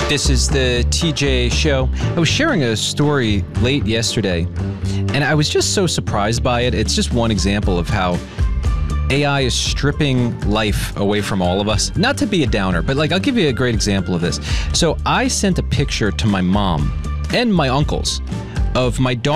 This is the TJ Show. I was sharing a story late yesterday, and I was just so surprised by it. It's just one example of how AI is stripping life away from all of us. Not to be a downer, but I'll give you a great example of this. So I sent a picture to my mom and my uncles of my dog